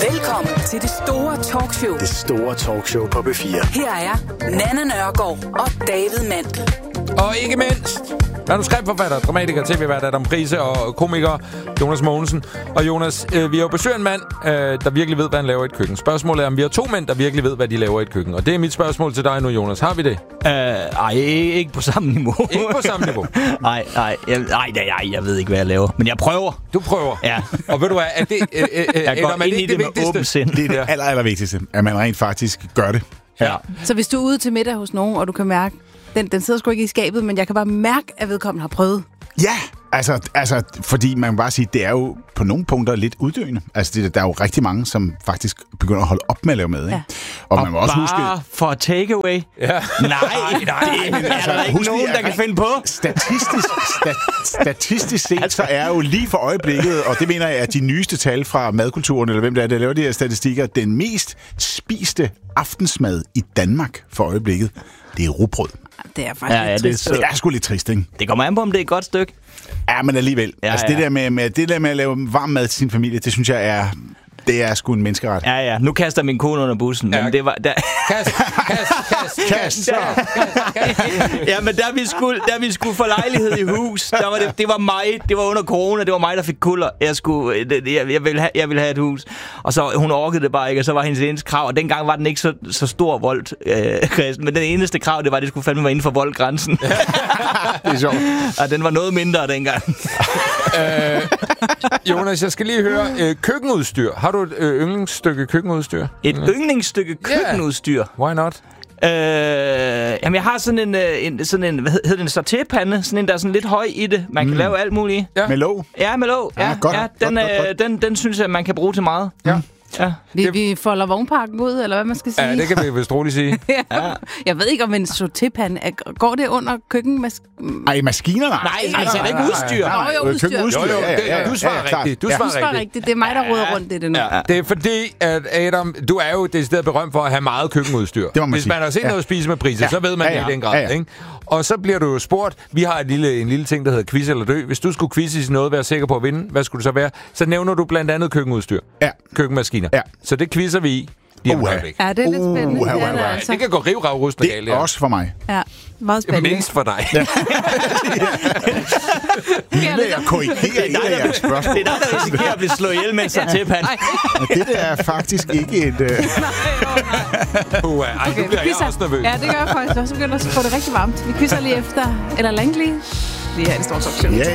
Velkommen til det store talkshow. Det store talkshow på B4. Her er Nanna Nørgaard og David Mandel. Og ikke mindst manuskriptforfatter, dramatiker, tv-vært Adam Prise og komiker Jonas Mogensen. Og Jonas, vi har jo besøgt en mand, der virkelig ved, hvad han laver i et køkken. Spørgsmålet er, om vi har to mænd, der virkelig ved, hvad de laver i et køkken. Og det er mit spørgsmål til dig nu, Jonas. Har vi det? Ikke på samme niveau. Ikke på samme niveau? Nej, jeg ved ikke, hvad jeg laver. Men jeg prøver. Du prøver? Ja. Og ved du hvad, er det, jeg går ind i det med åben sind. Det er det allervigtigste, at man rent faktisk gør det. Ja. Så hvis du er ude til middag hos nogen, og du kan mærke, den sidder sgu ikke i skabet, men jeg kan bare mærke, at vedkommende har prøvet. Ja, altså, fordi man kan bare sige, det er jo på nogle punkter lidt uddøende. Altså, der er jo rigtig mange, som faktisk begynder at holde op med at lave mad, ikke? Ja. Og man må også huske... for takeaway? Ja. Nej, det er der ikke nogen, der kan finde på. Statistisk set, så er jo lige for øjeblikket, og det mener jeg, at de nyeste tal fra madkulturen, eller hvem det er, der laver de her statistikker, den mest spiste aftensmad i Danmark for øjeblikket, det er rugbrød. Det er faktisk lidt trist. Det er sgu lidt trist, ikke? Det kommer an på, om det er et godt stykke. Ja, men alligevel. Ja, altså, det der med at lave varm mad til sin familie, det synes jeg er sgu en menneskeret. Ja. Nu kaster min kone under bussen, men det var... Kast. Ja, men da vi skulle få lejlighed i hus, der var det var mig, det var under corona, det var mig, der fik kulder. Jeg ville have et hus. Og så hun orkede det bare ikke, og så var hendes eneste krav, og dengang var den ikke så stor vold, men den eneste krav, det var, at det skulle fandme være inden for voldgrænsen. Det er sjovt. Og den var noget mindre dengang. Jonas, jeg skal lige høre, køkkenudstyr. Har du et yndlingsstykke køkkenudstyr? Et yndlingsstykke køkkenudstyr? Why not? Jamen, jeg har sådan en hvad hedder det, en satépande, sådan en, der er sådan lidt høj i det. Man kan lave alt muligt. Ja. Med låg? Ja, med låg. Ja, godt. Den synes jeg, man kan bruge til meget. Ja. Ja. Vi folder vognparken ud, eller hvad man skal sige. Ja, det kan vi vist roligt sige. Ja. Jeg ved ikke, om en sautépande går det under køkkenmaskiner? Ej, maskiner? Nej, altså er det ikke udstyr? Udstyr. Jo, du svarer rigtigt. Du svarer rigtigt. Det er mig, der roder rundt i det nu. Ja. Det er fordi, at Adam, du er jo decideret berømt for at have meget køkkenudstyr. Det må man Hvis man har set noget at spise med Prise, så ved man det i den grad. Ikke? Og så bliver du jo spurgt. Vi har en lille ting, der hedder quiz eller dø. Hvis du skulle quizzes i noget, være sikker på at vinde, hvad skulle det så være? Så nævner du blandt andet køkkenudstyr. Ja. Køkkenmaskiner. Ja. Så det quizzer vi i. Ja, det er lidt spændende. Det kan gå rivrag-rustende galt. Det er også for mig. Ja, meget spændende. Mest for dig. Jeg korrigerer ikke af jeres spørgsmål. Det er dig, der risikerer at blive slået ihjel med en satépande. Det der er faktisk ikke et... Nu bliver jeg også nervøs. Ja, det gør jeg faktisk. Så begynder at få det rigtig varmt. Vi quizzer lige efter, eller længe lige. Lige her i Stor Talkshow.